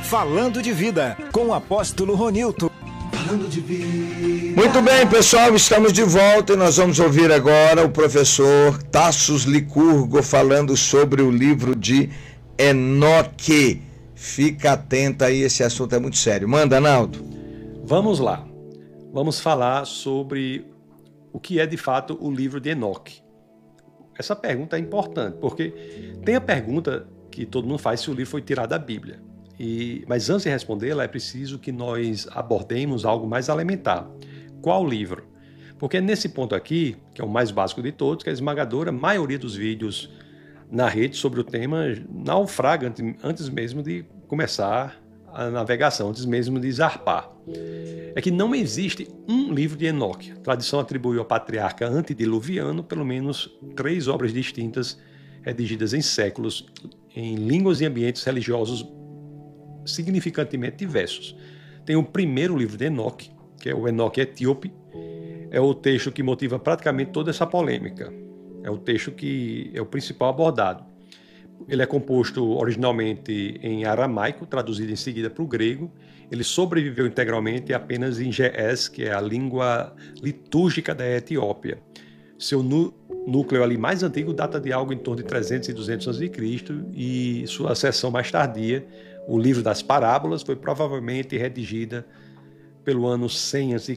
Falando de Vida, com o apóstolo Ronilton. Falando de Vida. Muito bem, pessoal, estamos de volta e nós vamos ouvir agora o professor Tassos Licurgo falando sobre o livro de Enoque. Fica atento aí, esse assunto é muito sério. Manda, Naldo. Vamos lá. Vamos falar sobre o que é de fato o livro de Enoque. Essa pergunta é importante, porque tem a pergunta que todo mundo faz se o livro foi tirado da Bíblia. Mas antes de respondê-la, é preciso que nós abordemos algo mais elementar. Qual livro? Porque nesse ponto aqui, que é o mais básico de todos, que a esmagadora maioria dos vídeos na rede sobre o tema naufraga antes mesmo de começar a navegação, antes mesmo de zarpar. É que não existe um livro de Enoque. A tradição atribuiu ao patriarca antediluviano pelo menos 3 obras distintas, redigidas em séculos, em línguas e ambientes religiosos significantemente diversos. Tem o primeiro livro de Enoque, que é o Enoque Etíope. É o texto que motiva praticamente toda essa polêmica. É o texto que é o principal abordado. Ele é composto originalmente em aramaico, traduzido em seguida para o grego. Ele sobreviveu integralmente apenas em Ge'ez, que é a língua litúrgica da Etiópia. Seu núcleo ali mais antigo data de algo em torno de 300 e 200 a.C. e sua seção mais tardia, o livro das parábolas, foi provavelmente redigida pelo ano 100 a.C.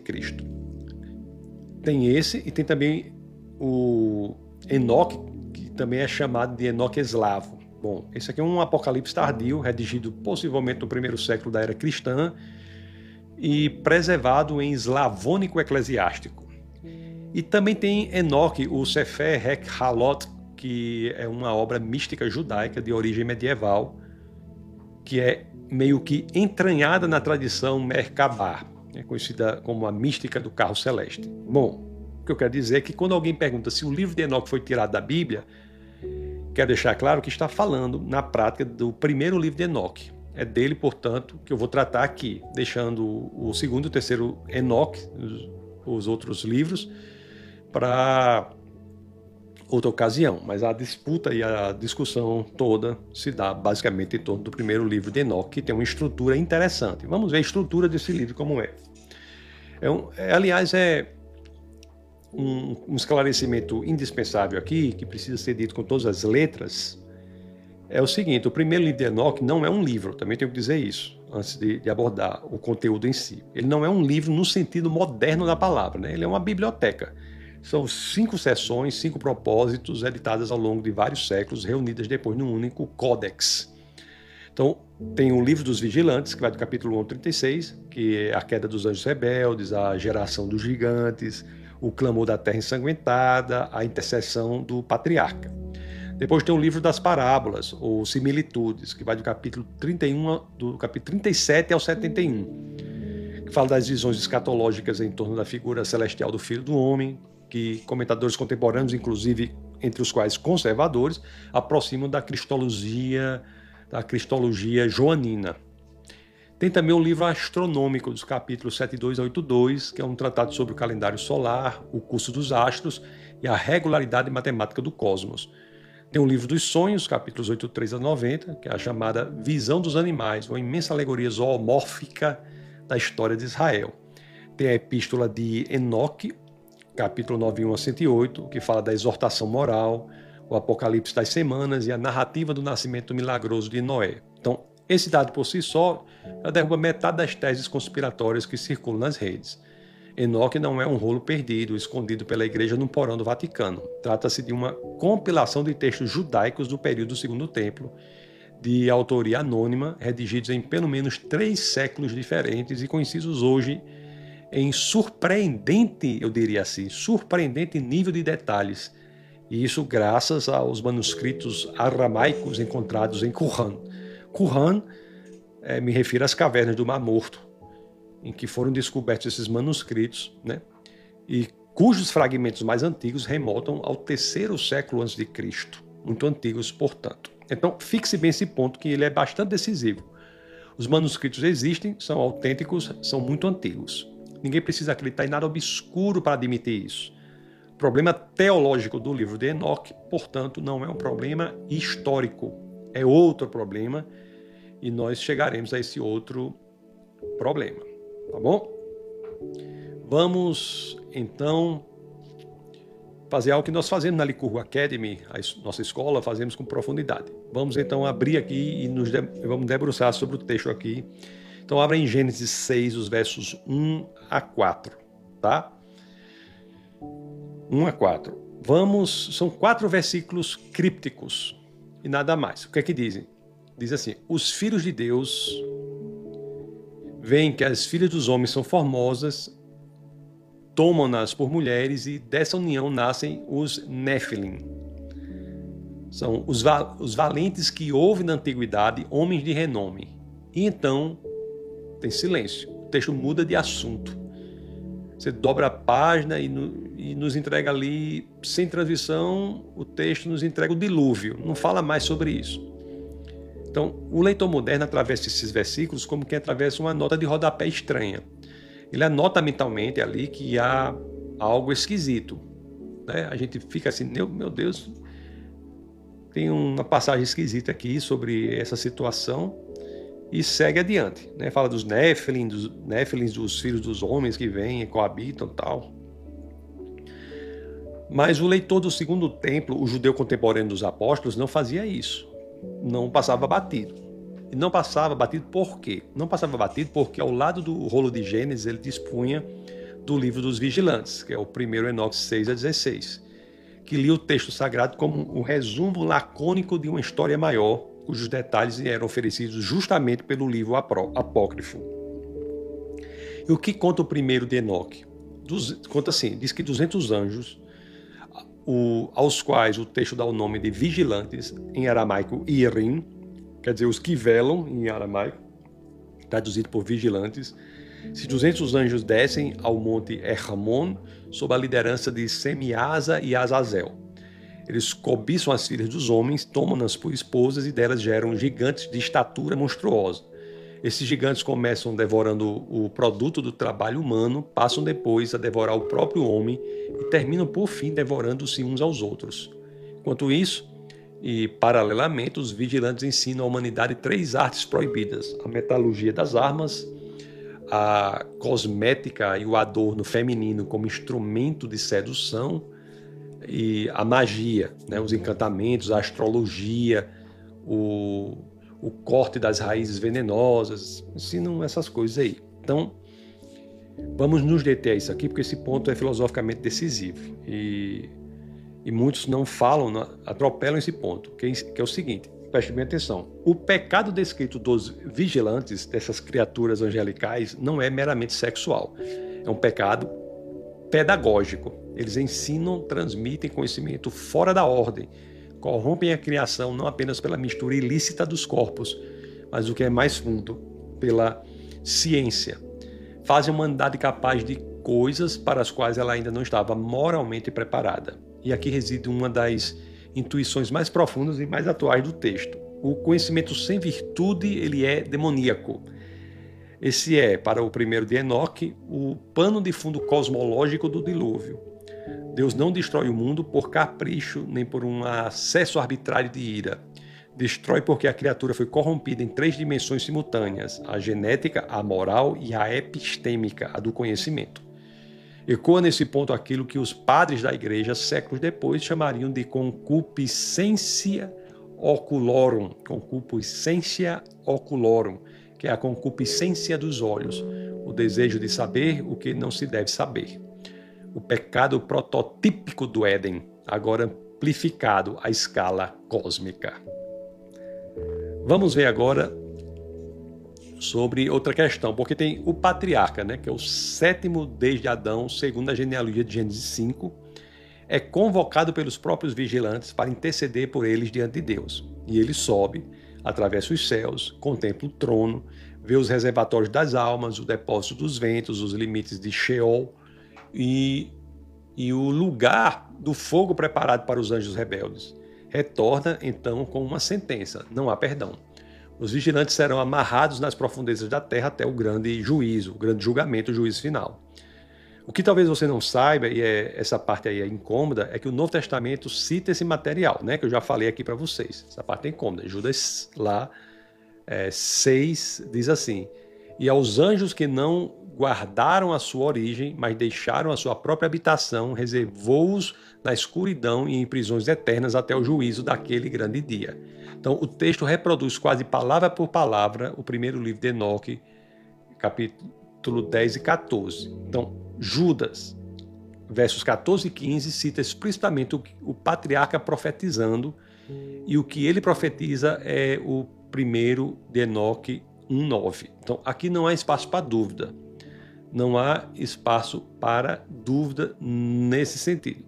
Tem esse e tem também o Enoque, que também é chamado de Enoque eslavo. Bom, esse aqui é um apocalipse tardio, redigido possivelmente no primeiro século da era cristã e preservado em eslavônico eclesiástico. E também tem Enoque, o Sefer Halot, que é uma obra mística judaica de origem medieval, que é meio que entranhada na tradição Merkabah, conhecida como a mística do carro celeste. Bom, o que eu quero dizer é que quando alguém pergunta se o livro de Enoque foi tirado da Bíblia, quero deixar claro que está falando, na prática, do primeiro livro de Enoque. É dele, portanto, que eu vou tratar aqui, deixando o segundo e o terceiro Enoque, os outros livros, para outra ocasião. Mas a disputa e a discussão toda se dá basicamente em torno do primeiro livro de Enoque, que tem uma estrutura interessante. Vamos ver a estrutura desse livro como é. Aliás, é um esclarecimento indispensável aqui, que precisa ser dito com todas as letras, é o seguinte: o primeiro livro de Enoque não é um livro, também tenho que dizer isso, antes de abordar o conteúdo em si. Ele não é um livro no sentido moderno da palavra, né? Ele é uma biblioteca. São 5 seções, 5 propósitos, editadas ao longo de vários séculos, reunidas depois num único códex. Então, tem o livro dos vigilantes, que vai do capítulo 1 ao 36, que é a queda dos anjos rebeldes, a geração dos gigantes, o clamor da terra ensanguentada, a intercessão do patriarca. Depois tem o livro das parábolas, ou similitudes, que vai do capítulo 37 ao 71, que fala das visões escatológicas em torno da figura celestial do Filho do Homem, que comentadores contemporâneos, inclusive entre os quais conservadores, aproximam da cristologia joanina. Tem também o livro astronômico, dos capítulos 72 a 82, que é um tratado sobre o calendário solar, o curso dos astros e a regularidade matemática do cosmos. Tem o livro dos sonhos, capítulos 83 a 90, que é a chamada Visão dos Animais, uma imensa alegoria zoomórfica da história de Israel. Tem a Epístola de Enoque, capítulo 91 a 108, que fala da exortação moral, o Apocalipse das Semanas e a narrativa do nascimento milagroso de Noé. Então, esse dado por si só já derruba metade das teses conspiratórias que circulam nas redes. Enoque não é um rolo perdido, escondido pela Igreja no porão do Vaticano. Trata-se de uma compilação de textos judaicos do período do Segundo Templo, de autoria anônima, redigidos em pelo menos 3 séculos diferentes e conhecidos hoje em surpreendente, eu diria assim, surpreendente nível de detalhes. E isso graças aos manuscritos aramaicos encontrados em Qumran. Qumran, me refiro às cavernas do Mar Morto, em que foram descobertos esses manuscritos, né? E cujos fragmentos mais antigos remontam ao 3º século a.C., muito antigos, portanto. Então, fixe bem esse ponto, que ele é bastante decisivo. Os manuscritos existem, são autênticos, são muito antigos. Ninguém precisa acreditar em nada obscuro para admitir isso. O problema teológico do livro de Enoque, portanto, não é um problema histórico, é outro problema, e nós chegaremos a esse outro problema, tá bom? Vamos, então, fazer algo que nós fazemos na Licurgo Academy, a nossa escola, fazemos com profundidade. Vamos, então, abrir aqui e vamos debruçar sobre o texto aqui. Então, abra em Gênesis 6, os versos 1 a 4, tá? 1 a 4. São 4 versículos crípticos e nada mais. O que é que dizem? Diz assim: os filhos de Deus veem que as filhas dos homens são formosas, tomam-nas por mulheres e dessa união nascem os Néfilim. São os valentes que houve na antiguidade, homens de renome. E então tem silêncio. O texto muda de assunto. Você dobra a página e nos entrega ali, sem transição, o texto nos entrega o dilúvio. Não fala mais sobre isso. Então, o leitor moderno atravessa esses versículos como quem atravessa uma nota de rodapé estranha. Ele anota mentalmente ali que há algo esquisito, né? A gente fica assim, meu Deus, tem uma passagem esquisita aqui sobre essa situação e segue adiante, né? Fala dos Néfilins, dos filhos dos homens que vêm e coabitam e tal. Mas o leitor do Segundo Templo, o judeu contemporâneo dos apóstolos, não fazia isso. Não passava batido. E não passava batido por quê? Não passava batido porque ao lado do rolo de Gênesis ele dispunha do livro dos vigilantes, que é o primeiro Enoque 6 a 16, que lia o texto sagrado como um resumo lacônico de uma história maior, cujos detalhes eram oferecidos justamente pelo livro apócrifo. E o que conta o primeiro de Enoque? Conta assim, diz que 200 anjos, aos quais o texto dá o nome de vigilantes, em aramaico Ierim, quer dizer, os que velam em aramaico, traduzido por vigilantes. Se 200 anjos descem ao monte Hermon, sob a liderança de Semiasa e Azazel. Eles cobiçam as filhas dos homens, tomam-nas por esposas e delas geram gigantes de estatura monstruosa. Esses gigantes começam devorando o produto do trabalho humano, passam depois a devorar o próprio homem e terminam por fim devorando-se uns aos outros. Enquanto isso, e paralelamente, os vigilantes ensinam à humanidade 3 artes proibidas: a metalurgia das armas, a cosmética e o adorno feminino como instrumento de sedução, e a magia, né, os encantamentos, a astrologia, o corte das raízes venenosas, ensinam essas coisas aí. Então, vamos nos deter a isso aqui, porque esse ponto é filosoficamente decisivo. E muitos não falam, atropelam esse ponto, que é o seguinte, preste bem atenção. O pecado descrito dos vigilantes, dessas criaturas angelicais, não é meramente sexual. É um pecado pedagógico. Eles ensinam, transmitem conhecimento fora da ordem, corrompem a criação não apenas pela mistura ilícita dos corpos, mas o que é mais fundo, pela ciência. Fazem a humanidade capaz de coisas para as quais ela ainda não estava moralmente preparada. E aqui reside uma das intuições mais profundas e mais atuais do texto. O conhecimento sem virtude, ele é demoníaco. Esse é, para o primeiro de Enoque, o pano de fundo cosmológico do dilúvio. Deus não destrói o mundo por capricho, nem por um acesso arbitrário de ira. Destrói porque a criatura foi corrompida em 3 dimensões simultâneas: a genética, a moral e a epistêmica, a do conhecimento. Ecoa nesse ponto aquilo que os padres da igreja, séculos depois, chamariam de concupiscência oculorum, que é a concupiscência dos olhos, o desejo de saber o que não se deve saber. O pecado prototípico do Éden, agora amplificado à escala cósmica. Vamos ver agora sobre outra questão, porque tem o patriarca, né, que é o 7º desde Adão, segundo a genealogia de Gênesis 5, é convocado pelos próprios vigilantes para interceder por eles diante de Deus. E ele sobe, atravessa os céus, contempla o trono, vê os reservatórios das almas, o depósito dos ventos, os limites de Sheol e o lugar do fogo preparado para os anjos rebeldes. Retorna, então, com uma sentença: não há perdão. Os vigilantes serão amarrados nas profundezas da terra até o grande juízo, o grande julgamento, o juízo final. O que talvez você não saiba, e essa parte aí é incômoda, é que o Novo Testamento cita esse material, né, que eu já falei aqui para vocês. Essa parte é incômoda. Judas lá 6 diz assim: e aos anjos que não guardaram a sua origem, mas deixaram a sua própria habitação, reservou-os na escuridão e em prisões eternas até o juízo daquele grande dia. Então, o texto reproduz quase palavra por palavra o primeiro livro de Enoque, capítulo 10 e 14. Então, Judas, versos 14 e 15, cita explicitamente o patriarca profetizando, e o que ele profetiza é o primeiro de Enoque 1:9. Então, aqui não há espaço para dúvida. Não há espaço para dúvida nesse sentido.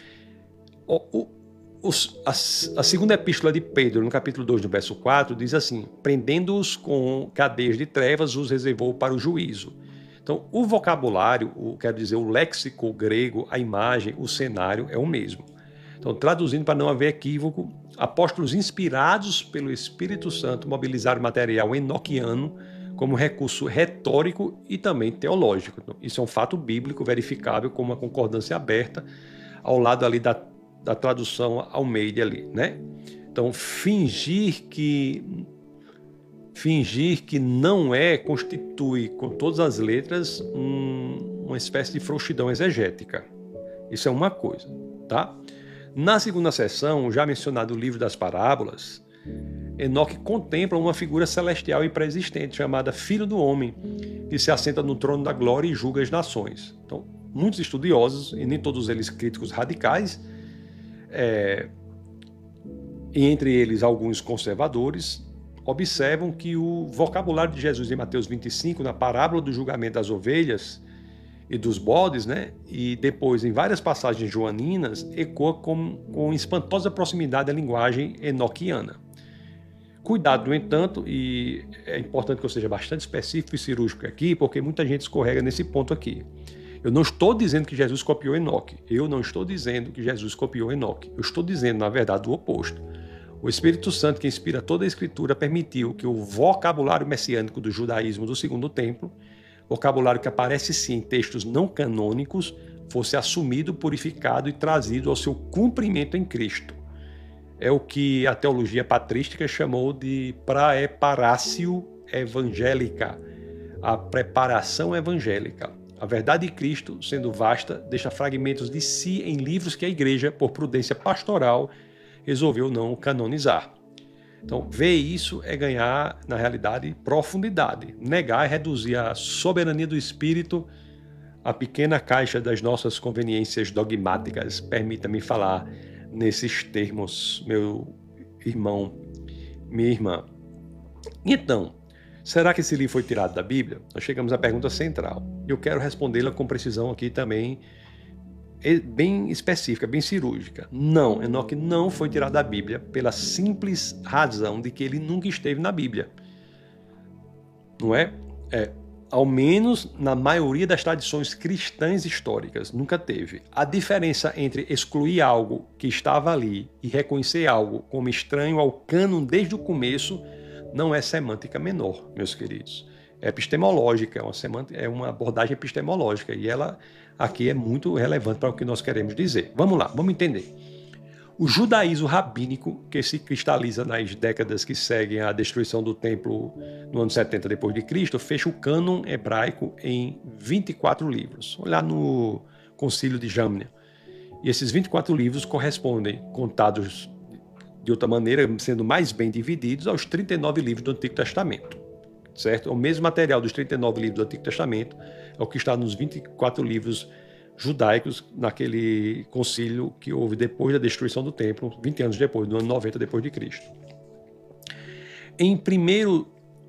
A segunda epístola de Pedro, no capítulo 2, no verso 4, diz assim: prendendo-os com cadeias de trevas, os reservou para o juízo. Então, o vocabulário, quero dizer, o léxico grego, a imagem, o cenário é o mesmo. Então, traduzindo para não haver equívoco, apóstolos inspirados pelo Espírito Santo mobilizaram material enoquiano como recurso retórico e também teológico. Então, isso é um fato bíblico verificável com uma concordância aberta ao lado ali da tradução Almeida ali, né? Então, fingir que não constitui com todas as letras uma espécie de frouxidão exegética. Isso é uma coisa, tá? Na segunda seção, já mencionado o livro das parábolas, Enoque contempla uma figura celestial e pré-existente chamada Filho do Homem, que se assenta no trono da glória e julga as nações. Então, muitos estudiosos, e nem todos eles críticos radicais, e entre eles alguns conservadores, observam que o vocabulário de Jesus em Mateus 25, na parábola do julgamento das ovelhas e dos bodes, né, e depois em várias passagens joaninas, ecoa com espantosa proximidade à linguagem enoquiana. Cuidado, no entanto, e é importante que eu seja bastante específico e cirúrgico aqui, porque muita gente escorrega nesse ponto aqui. Eu não estou dizendo que Jesus copiou Enoque. Eu estou dizendo, na verdade, o oposto. O Espírito Santo, que inspira toda a Escritura, permitiu que o vocabulário messiânico do judaísmo do Segundo Templo, vocabulário que aparece sim em textos não canônicos, fosse assumido, purificado e trazido ao seu cumprimento em Cristo. É o que a teologia patrística chamou de praeparatio evangélica, a preparação evangélica. A verdade de Cristo, sendo vasta, deixa fragmentos de si em livros que a igreja, por prudência pastoral, resolveu não canonizar. Então, ver isso é ganhar, na realidade, profundidade. Negar é reduzir a soberania do Espírito à pequena caixa das nossas conveniências dogmáticas. Permita-me falar nesses termos, meu irmão, minha irmã. Então, será que esse livro foi tirado da Bíblia? Nós chegamos à pergunta central. Eu quero respondê-la com precisão aqui também, bem específica, bem cirúrgica. Não, Enoque não foi tirado da Bíblia pela simples razão de que ele nunca esteve na Bíblia. Não é? Ao menos na maioria das tradições cristãs históricas, nunca teve. A diferença entre excluir algo que estava ali e reconhecer algo como estranho ao cânon desde o começo não é semântica menor, meus queridos. É epistemológica, é uma abordagem epistemológica e ela aqui é muito relevante para o que nós queremos dizer. Vamos lá, vamos entender. O judaísmo rabínico, que se cristaliza nas décadas que seguem a destruição do templo no ano 70 d.C., fecha o cânon hebraico em 24 livros. Olhar no Concílio de Jamnia. E esses 24 livros correspondem, contados de outra maneira, sendo mais bem divididos, aos 39 livros do Antigo Testamento. Certo? O mesmo material dos 39 livros do Antigo Testamento é o que está nos 24 livros judaicos naquele concílio que houve depois da destruição do templo, 20 anos depois, no ano 90 depois de Cristo. Em primeiro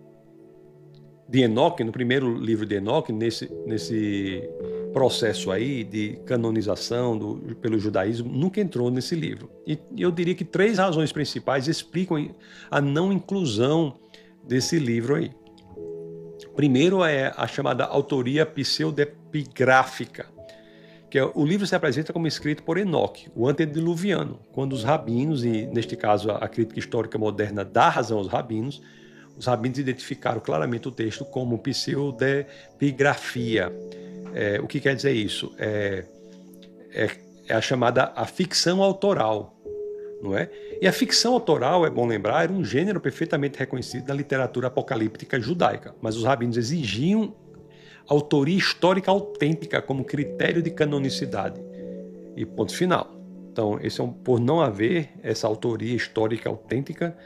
de Enoque, no primeiro livro de Enoque, nesse processo aí de canonização pelo judaísmo, nunca entrou nesse livro. E eu diria que 3 razões principais explicam a não inclusão desse livro aí. Primeiro é a chamada autoria pseudepigráfica, que o livro se apresenta como escrito por Enoque, o antediluviano, quando os rabinos, e neste caso a crítica histórica moderna dá razão aos rabinos, os rabinos identificaram claramente o texto como pseudepigrafia. O que quer dizer isso? É a chamada a ficção autoral, não é? E a ficção autoral, é bom lembrar, era um gênero perfeitamente reconhecido na literatura apocalíptica judaica, mas os rabinos exigiam autoria histórica autêntica como critério de canonicidade. E ponto final. Então, por não haver essa autoria histórica autêntica,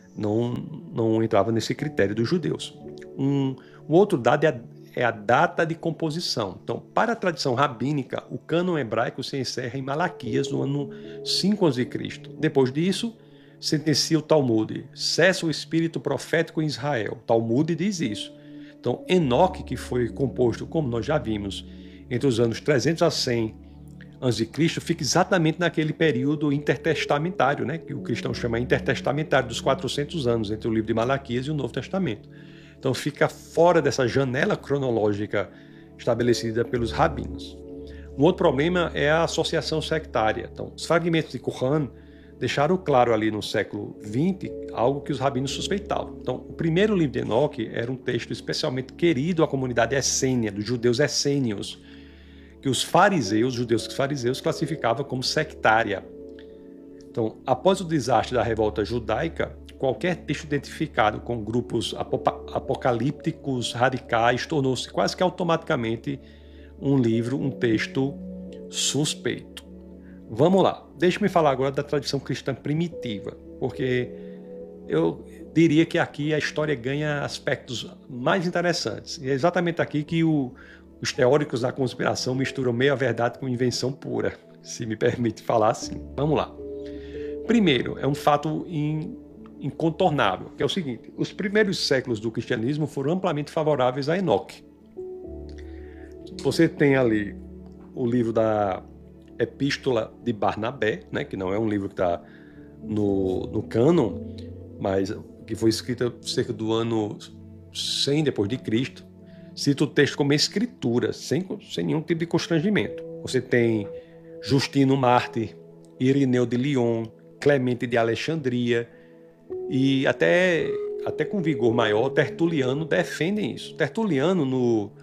não entrava nesse critério dos judeus. Um outro dado é a data de composição. Então, para a tradição rabínica, o cânon hebraico se encerra em Malaquias, no ano 5 a.C. Depois disso, sentencia o Talmud: cessa o espírito profético em Israel. O Talmud diz isso. Então, Enoque, que foi composto, como nós já vimos, entre os anos 300 a 100 a.C., fica exatamente naquele período intertestamentário, né, que o cristão chama intertestamentário, dos 400 anos, entre o livro de Malaquias e o Novo Testamento. Então, fica fora dessa janela cronológica estabelecida pelos rabinos. Um outro problema é a associação sectária. Então, os fragmentos de Qumran deixaram claro ali no século XX algo que os rabinos suspeitavam. Então, o primeiro livro de Enoque era um texto especialmente querido à comunidade essênia, dos judeus essênios, que os judeus fariseus, classificavam como sectária. Então, após o desastre da revolta judaica, qualquer texto identificado com grupos apocalípticos radicais tornou-se quase que automaticamente um texto suspeito. Vamos lá, deixe-me falar agora da tradição cristã primitiva, porque eu diria que aqui a história ganha aspectos mais interessantes. E é exatamente aqui que os teóricos da conspiração misturam meia verdade com invenção pura, se me permite falar assim. Vamos lá. Primeiro, é um fato incontornável, que é o seguinte: os primeiros séculos do cristianismo foram amplamente favoráveis a Enoque. Você tem ali o livro da Epístola de Barnabé, né, que não é um livro que está no cânon, mas que foi escrito cerca do ano 100 depois de Cristo, cita o texto como escritura, sem nenhum tipo de constrangimento. Você tem Justino Mártir, Irineu de Lyon, Clemente de Alexandria, e até com vigor maior, Tertuliano defendem isso. Tertuliano, no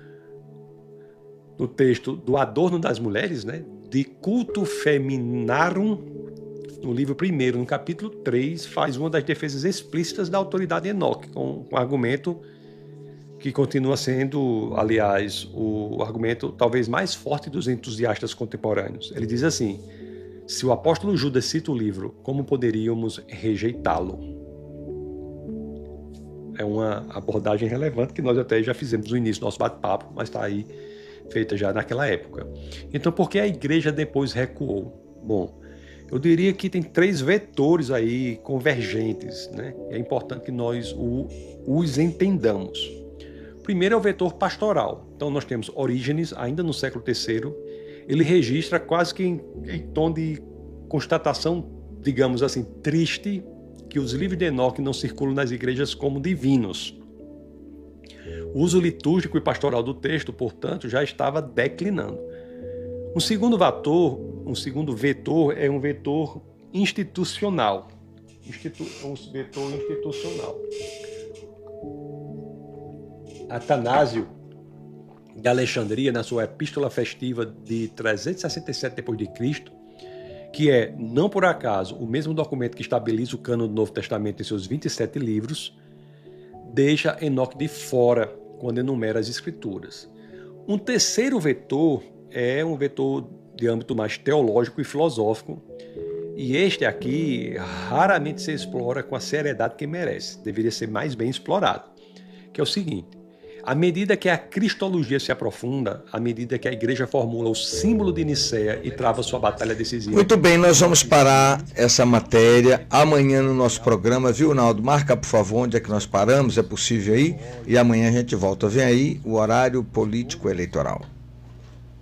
texto do Adorno das Mulheres, né, de Culto Feminarum, no livro 1º, no capítulo 3, faz uma das defesas explícitas da autoridade de Enoque, com um argumento que continua sendo, aliás, o argumento talvez mais forte dos entusiastas contemporâneos. Ele diz assim: se o apóstolo Judas cita o livro, como poderíamos rejeitá-lo? É uma abordagem relevante que nós até já fizemos no início do nosso bate-papo, mas está aí feita já naquela época. Então, por que a igreja depois recuou? Bom, eu diria que tem 3 vetores aí convergentes, né? É importante que nós os entendamos. O primeiro é o vetor pastoral. Então, nós temos Orígenes, ainda no século III, ele registra quase que em tom de constatação, digamos assim, triste, que os livros de Enoque não circulam nas igrejas como divinos. O uso litúrgico e pastoral do texto, portanto, já estava declinando. Um segundo vetor é um vetor institucional. Atanásio de Alexandria, na sua Epístola Festiva de 367 d.C., que é, não por acaso, o mesmo documento que estabiliza o cânon do Novo Testamento em seus 27 livros, deixa Enoque de fora quando enumera as Escrituras. Um terceiro vetor é um vetor de âmbito mais teológico e filosófico, e este aqui raramente se explora com a seriedade que merece, deveria ser mais bem explorado, que é o seguinte: à medida que a cristologia se aprofunda, à medida que a igreja formula o símbolo de Nicéia e trava sua batalha decisiva... Muito bem, nós vamos parar essa matéria amanhã no nosso programa, viu, Naldo? Marca, por favor, onde é que nós paramos, é possível aí? E amanhã a gente volta. Vem aí o horário político eleitoral.